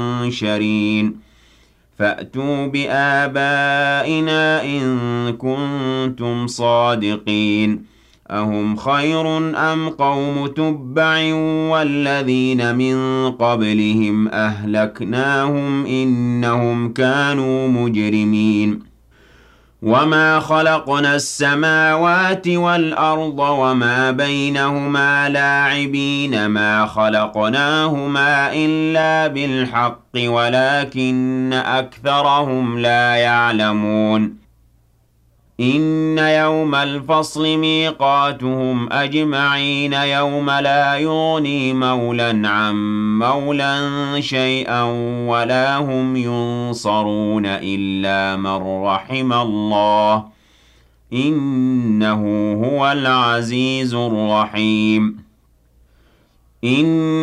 منشرين فأتوا بآبائنا إن كنتم صادقين أهم خير أم قوم تبع والذين من قبلهم أهلكناهم إنهم كانوا مجرمين وما خلقنا السماوات والأرض وما بينهما لاعبين ما خلقناهما إلا بالحق ولكن أكثرهم لا يعلمون إن يوم الفصل ميقاتهم أجمعين يوم لا يغني مولى عن مولى شيئا ولا هم ينصرون إلا من رحم الله إنه هو العزيز الرحيم